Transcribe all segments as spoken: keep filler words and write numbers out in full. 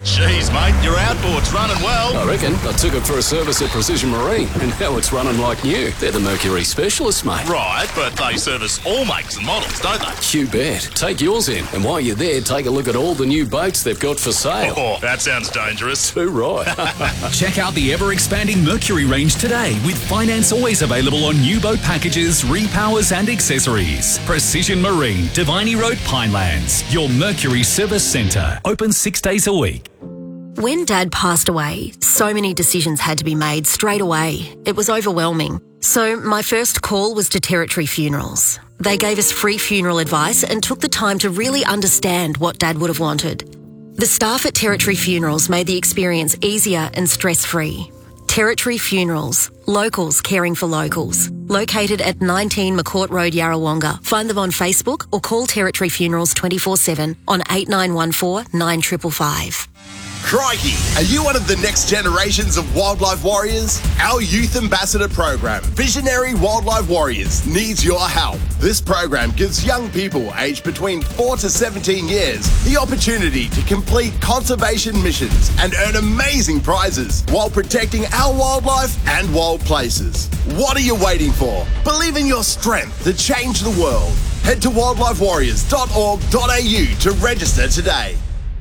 Jeez, mate, your outboard's running well. I reckon. I took it for a service at Precision Marine, and now it's running like new. They're the Mercury specialists, mate. Right, but they service all makes and models, don't they? You bet. Take yours in, and while you're there, take a look at all the new boats they've got for sale. Oh, that sounds dangerous. Too right. Check out the ever-expanding Mercury range today, with finance always available on new boat packages, repowers and accessories. Precision Marine, Diviney Road, Pinelands. Your Mercury Service Centre. Open six days a week. When Dad passed away, so many decisions had to be made straight away. It was overwhelming. So my first call was to Territory Funerals. They gave us free funeral advice and took the time to really understand what Dad would have wanted. The staff at Territory Funerals made the experience easier and stress-free. Territory Funerals, locals caring for locals. Located at nineteen McCourt Road, Yarrawonga. Find them on Facebook or call Territory Funerals twenty-four seven on eight nine one four nine five five five. Crikey! Are you one of the next generations of wildlife warriors? Our Youth Ambassador program, Visionary Wildlife Warriors, needs your help. This program gives young people aged between four to seventeen years the opportunity to complete conservation missions and earn amazing prizes while protecting our wildlife and wild places. What are you waiting for? Believe in your strength to change the world. Head to wildlife warriors dot org dot a u to register today.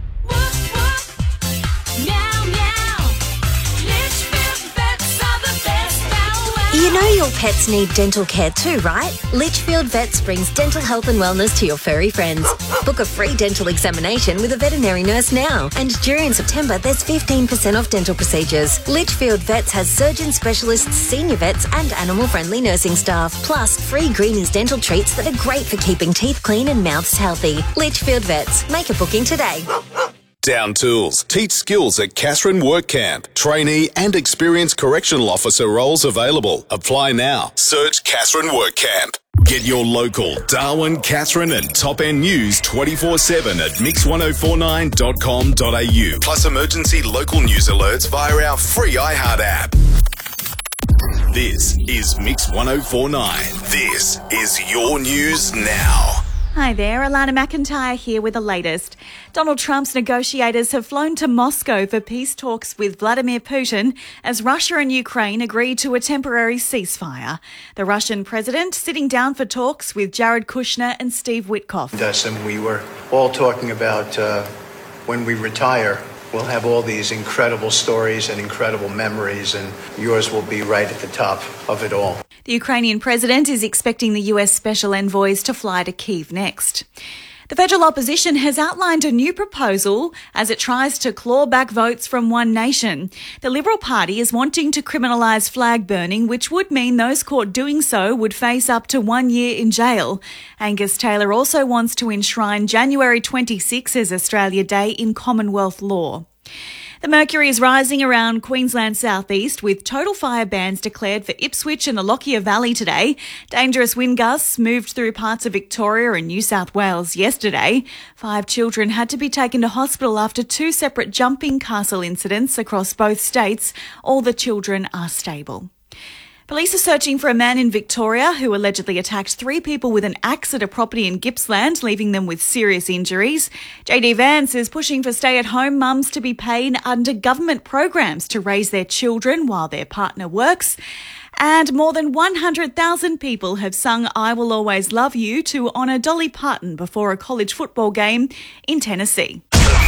You know your pets need dental care too, right? Litchfield Vets brings dental health and wellness to your furry friends. Book a free dental examination with a veterinary nurse now. And during September, there's fifteen percent off dental procedures. Litchfield Vets has surgeon specialists, senior vets and animal-friendly nursing staff. Plus, free Greenies dental treats that are great for keeping teeth clean and mouths healthy. Litchfield Vets. Make a booking today. Down Tools. Teach skills at Catherine Work Camp. Trainee and experienced correctional officer roles available. Apply now. Search Catherine Work Camp. Get your local Darwin, Catherine and top end news twenty-four seven at mix ten forty-nine dot com dot a u. Plus emergency local news alerts via our free iHeart app. This is Mix ten forty-nine. This is your news now. Hi there, Alana McIntyre here with the latest. Donald Trump's negotiators have flown to Moscow for peace talks with Vladimir Putin as Russia and Ukraine agree to a temporary ceasefire. The Russian president sitting down for talks with Jared Kushner and Steve Witkoff. And we were all talking about uh, when we retire, we'll have all these incredible stories and incredible memories, and yours will be right at the top of it all. The Ukrainian president is expecting the U S special envoys to fly to Kyiv next. The federal opposition has outlined a new proposal as it tries to claw back votes from One Nation. The Liberal Party is wanting to criminalise flag burning, which would mean those caught doing so would face up to one year in jail. Angus Taylor also wants to enshrine January twenty-sixth as Australia Day in Commonwealth law. The mercury is rising around Queensland's southeast with total fire bans declared for Ipswich and the Lockyer Valley today. Dangerous wind gusts moved through parts of Victoria and New South Wales yesterday. Five children had to be taken to hospital after two separate jumping castle incidents across both states. All the children are stable. Police are searching for a man in Victoria who allegedly attacked three people with an axe at a property in Gippsland, leaving them with serious injuries. J D Vance is pushing for stay-at-home mums to be paid under government programs to raise their children while their partner works. And more than one hundred thousand people have sung I Will Always Love You to honour Dolly Parton before a college football game in Tennessee.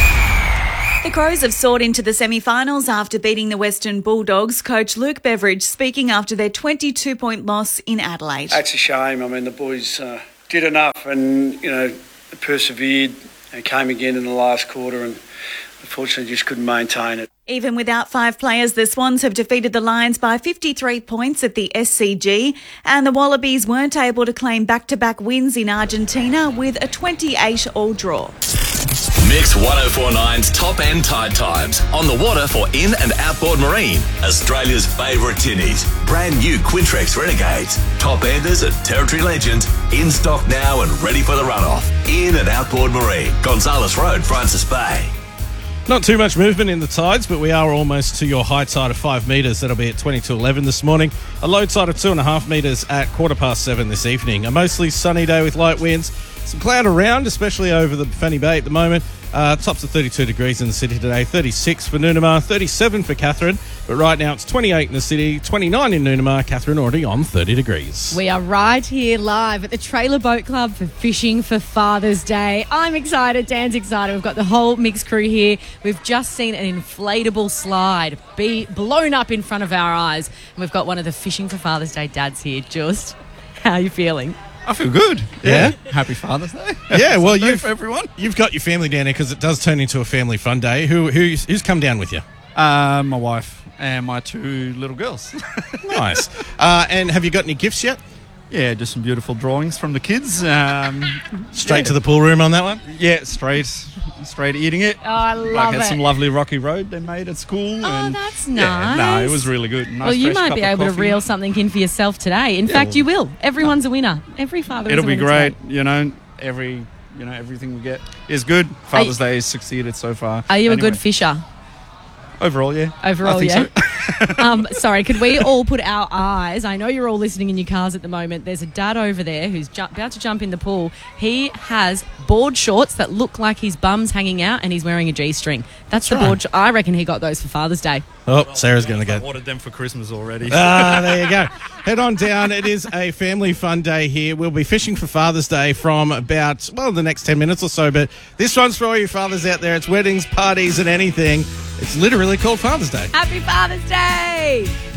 The Crows have soared into the semi-finals after beating the Western Bulldogs. Coach Luke Beveridge speaking after their twenty-two point loss in Adelaide. That's a shame. I mean, the boys uh, did enough and, you know, persevered and came again in the last quarter and unfortunately just couldn't maintain it. Even without five players, the Swans have defeated the Lions by fifty-three points at the S C G, and the Wallabies weren't able to claim back-to-back wins in Argentina with a twenty-eight all draw. Mix ten forty-nine's top end tide times. On the water for in- and outboard marine. Australia's favourite tinnies. Brand new Quintrex Renegades. Top enders and territory legends. In stock now and ready for the runoff. In- and outboard marine. Gonzales Road, Francis Bay. Not too much movement in the tides, but we are almost to your high tide of five metres. That'll be at twenty to eleven this morning. A low tide of two and a half metres at quarter past seven this evening. A mostly sunny day with light winds. Some cloud around, especially over the Fanny Bay at the moment. Uh, tops of thirty-two degrees in the city today, thirty-six for Noonamar, thirty-seven for Catherine. But right now it's twenty-eight in the city, twenty-nine in Noonamar. Catherine already on thirty degrees. We are right here live at the Trailer Boat Club for Fishing for Father's Day. I'm excited. Dan's excited. We've got the whole mixed crew here. We've just seen an inflatable slide be blown up in front of our eyes. And we've got one of the Fishing for Father's Day dads here. Just, how are you feeling? I feel good. Yeah. yeah. Happy Father's Day. Yeah, well, Sunday you've, for everyone. You've got your family down here because it does turn into a family fun day. Who who's, who's come down with you? Uh, my wife and my two little girls. Nice. Uh, and have you got any gifts yet? Yeah, just some beautiful drawings from the kids. Um, straight yeah. to the pool room on that one? Yeah, straight straight eating it. Oh, I love like, it. Had some lovely Rocky Road they made at school. Oh, and that's yeah, nice. No, it was really good. Nice well, you fresh might cup be of able to coffee. reel something in for yourself today. In Yeah, fact, well, you will. Everyone's a winner. Every father It'll is a be winner great. today. You know, every you know everything we get is good. Father's Day has succeeded so far. Are you Anyway, a good fisher? Overall, yeah. Overall, I think yeah. So. um, sorry, could we all put our eyes? I know you're all listening in your cars at the moment. There's a dad over there who's ju- about to jump in the pool. He has board shorts that look like his bum's hanging out, and he's wearing a G-string. That's, That's the right. board. Sh- I reckon he got those for Father's Day. Oh, Sarah's going to go. I ordered them for Christmas already. Ah, there you go. Head on down. It is a family fun day here. We'll be fishing for Father's Day from about, well, the next ten minutes or so. But this one's for all you fathers out there. It's weddings, parties, and anything. It's literally called Father's Day. Happy Father's Day!